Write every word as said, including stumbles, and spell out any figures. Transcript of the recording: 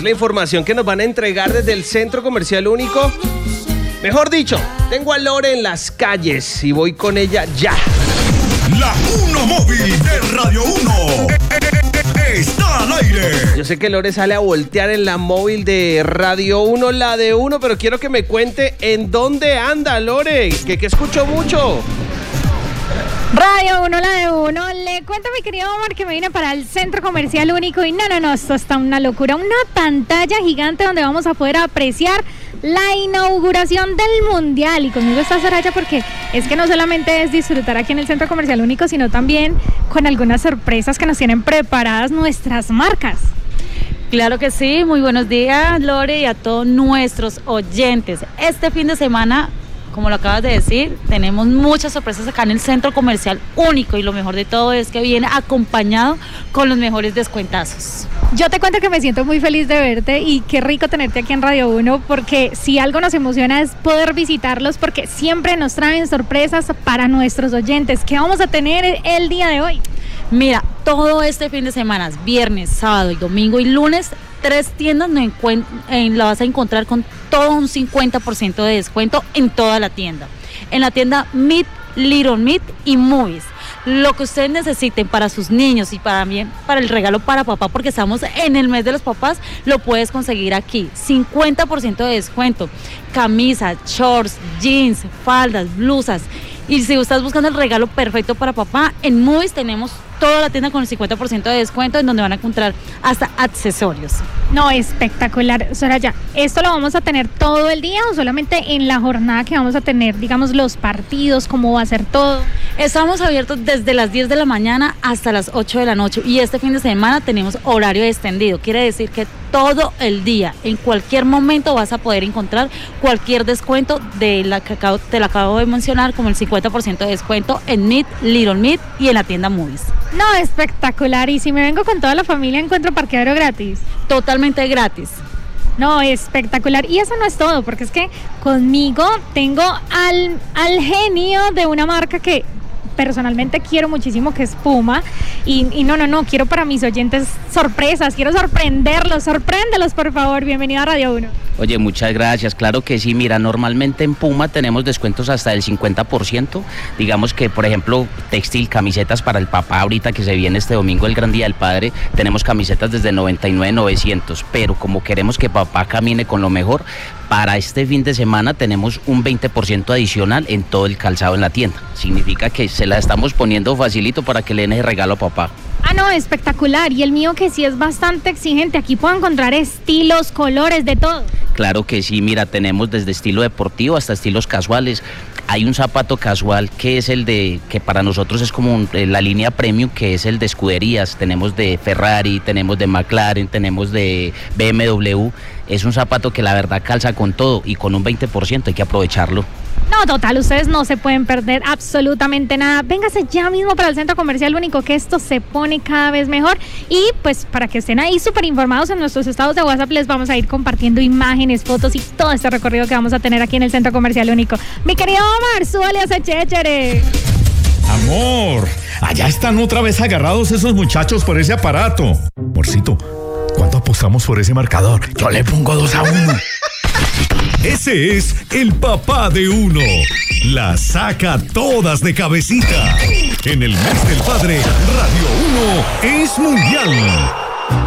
la información que nos van a entregar desde el Centro Comercial Único. Mejor dicho, tengo a Lore en las calles y voy con ella ya. La Uno Móvil de Radio Uno está al aire. Yo sé que Lore sale a voltear en la móvil de Radio Uno, la de Uno, pero quiero que me cuente en dónde anda, Lore, que, que escucho mucho. Radio Uno, la de Uno. Le cuento a mi querido Omar que me vine para el Centro Comercial Único y no, no, no, esto está una locura. Una pantalla gigante donde vamos a poder apreciar la inauguración del Mundial. Y conmigo está Soraya porque es que no solamente es disfrutar aquí en el Centro Comercial Único, sino también con algunas sorpresas que nos tienen preparadas nuestras marcas. Claro que sí, muy buenos días, Lore, y a todos nuestros oyentes. Este fin de semana, como lo acabas de decir, tenemos muchas sorpresas acá en el Centro Comercial Único y lo mejor de todo es que viene acompañado con los mejores descuentazos. Yo te cuento que me siento muy feliz de verte y qué rico tenerte aquí en Radio Uno, porque si algo nos emociona es poder visitarlos, porque siempre nos traen sorpresas para nuestros oyentes. ¿Qué vamos a tener el día de hoy? Mira, todo este fin de semana, viernes, sábado y domingo y lunes, tres tiendas no encuent- en, la vas a encontrar con todo un cincuenta por ciento de descuento en toda la tienda. En la tienda Meet, Little Meet y Movies. Lo que ustedes necesiten para sus niños y también para el regalo para papá, porque estamos en el mes de los papás, lo puedes conseguir aquí. cincuenta por ciento de descuento. Camisas, shorts, jeans, faldas, blusas. Y si estás buscando el regalo perfecto para papá, en Movies tenemos toda la tienda con el cincuenta por ciento de descuento, en donde van a encontrar hasta accesorios. No, espectacular. Soraya, ¿esto lo vamos a tener todo el día o solamente en la jornada que vamos a tener, digamos, los partidos, cómo va a ser todo? Estamos abiertos desde las diez de la mañana hasta las ocho de la noche y este fin de semana tenemos horario extendido. Quiere decir que todo el día, en cualquier momento vas a poder encontrar cualquier descuento de la que acabo, te la acabo de mencionar, como el cincuenta por ciento de descuento en Meet, Little Meet y en la tienda Movies. No, espectacular. Y si me vengo con toda la familia, ¿encuentro parqueadero gratis? Totalmente gratis. No, espectacular. Y eso no es todo, porque es que conmigo tengo al, al genio de una marca que personalmente quiero muchísimo, que es Puma, y, y no, no, no, quiero para mis oyentes sorpresas, quiero sorprenderlos, sorpréndelos por favor. Bienvenido a Radio Uno. Oye, muchas gracias, claro que sí. Mira, normalmente en Puma tenemos descuentos hasta del cincuenta por ciento, digamos que por ejemplo textil, camisetas para el papá, ahorita que se viene este domingo el Gran Día del Padre, tenemos camisetas desde noventa y nueve mil novecientos, pero como queremos que papá camine con lo mejor, para este fin de semana tenemos un veinte por ciento adicional en todo el calzado en la tienda. Significa que se la estamos poniendo facilito para que le den el regalo a papá. Ah, no, espectacular. Y el mío que sí es bastante exigente. Aquí puedo encontrar estilos, colores, de todo. Claro que sí, mira, tenemos desde estilo deportivo hasta estilos casuales. Hay un zapato casual que es el de, que para nosotros es como un, la línea premium, que es el de escuderías. Tenemos de Ferrari, tenemos de McLaren, tenemos de B M W. Es un zapato que la verdad calza con todo y con un veinte por ciento hay que aprovecharlo. No, total, ustedes no se pueden perder absolutamente nada. Véngase ya mismo para el Centro Comercial Único, que esto se pone cada vez mejor. Y pues para que estén ahí súper informados en nuestros estados de WhatsApp, les vamos a ir compartiendo imágenes, fotos y todo este recorrido que vamos a tener aquí en el Centro Comercial Único. Mi querido Omar, súbale a ese chéchere. Amor, allá están otra vez agarrados esos muchachos por ese aparato. Amorcito, ¿cuánto apostamos por ese marcador? Yo le pongo dos a uno. Ese es el papá de Uno. La saca todas de cabecita. En el mes del padre, Radio Uno es mundial.